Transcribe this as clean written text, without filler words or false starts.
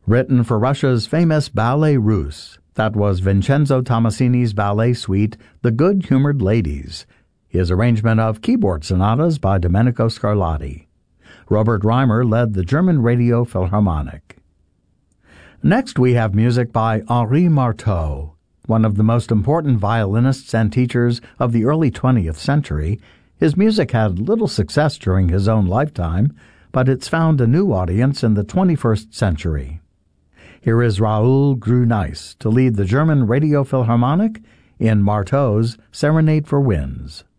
Written for Russia's famous Ballet Russe, that was Vincenzo Tommasini's ballet suite, The Good-Humored Ladies, his arrangement of keyboard sonatas by Domenico Scarlatti. Robert Reimer led the German Radio Philharmonic. Next we have music by Henri Marteau, one of the most important violinists and teachers of the early 20th century. His music had little success during his own lifetime, but it's found a new audience in the 21st century. Here is Raoul Grüneiss to lead the German Radio Philharmonic in Marteau's Serenade for Winds.